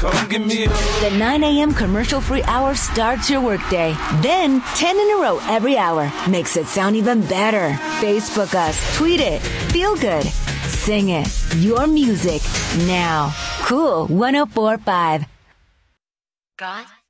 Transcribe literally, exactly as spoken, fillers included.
Come give me a hug. The nine a.m. commercial-free hour starts your workday. Then, ten in a row every hour makes it sound even better. Facebook us, tweet it, feel good, sing it. Your music now. Cool one oh four point five. God